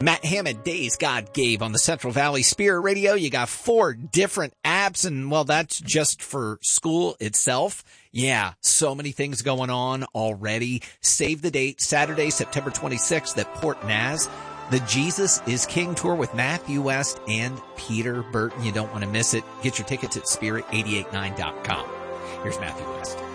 Matt Hammond, Days God Gave on the Central Valley Spirit Radio. You got 4 different apps, and well, that's just for school itself. Yeah, so many things going on already. Save the date, Saturday, September 26th at Port Naz. The Jesus is King tour with Matthew West and Peter Burton. You don't want to miss it. Get your tickets at spirit889.com. Here's Matthew West.